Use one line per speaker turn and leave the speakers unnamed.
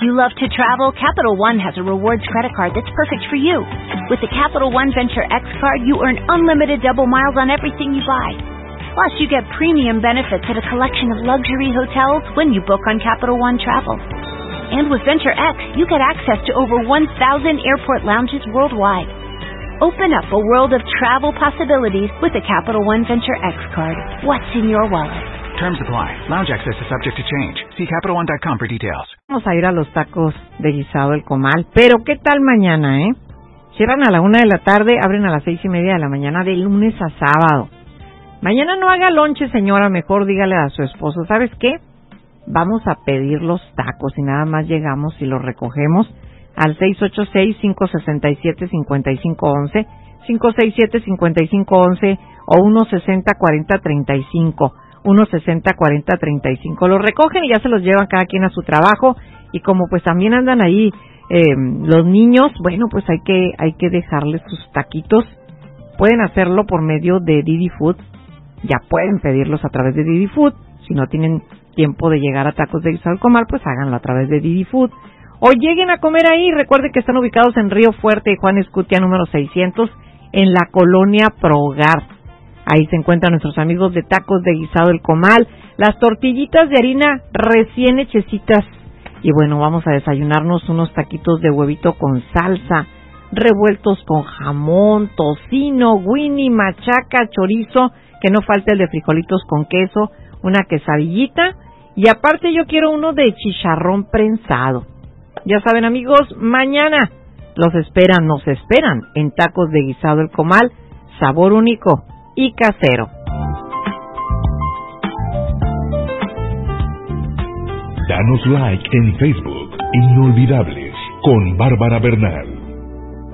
You love to travel? Capital One has a rewards credit card that's perfect for you. With the Capital One Venture X card, you earn unlimited double miles on everything you buy. Plus, you get premium benefits at a collection of luxury hotels when you book on Capital One Travel. And with Venture X, you get access to over 1,000 airport lounges worldwide. Open up a world of travel possibilities with the Capital One Venture X card. What's in your wallet?
Terms apply. Lounge access is subject to change. See CapitalOne.com for details.
Vamos a ir a los tacos de guisado El Comal. Pero, ¿qué tal mañana, Cierran a la 1 de la tarde, abren a las 6:30 de la mañana de lunes a sábado. Mañana no haga lonche, señora, mejor dígale a su esposo, ¿sabes qué? Vamos a pedir los tacos y nada más llegamos y los recogemos al 686-567-5511, 567-5511 o 160-4035, 160-4035. Los recogen y ya se los llevan cada quien a su trabajo y como pues también andan ahí los niños, bueno, pues hay que dejarles sus taquitos. Pueden hacerlo por medio de Didi Food. Ya pueden pedirlos a través de Didi Food. Si no tienen tiempo de llegar a Tacos de Guisado El Comal, pues háganlo a través de Didi Food. O lleguen a comer ahí. Recuerden que están ubicados en Río Fuerte y Juan Escutia número 600 en la colonia Progar. Ahí se encuentran nuestros amigos de Tacos de Guisado El Comal. Las tortillitas de harina recién hechecitas. Y bueno, vamos a desayunarnos unos taquitos de huevito con salsa, revueltos con jamón, tocino, Winnie, machaca, chorizo, que no falte el de frijolitos con queso, una quesadillita y aparte yo quiero uno de chicharrón prensado. Ya saben, amigos, mañana nos esperan en Tacos de Guisado El Comal, sabor único y casero.
Danos like en Facebook, Inolvidables, con Bárbara Bernal.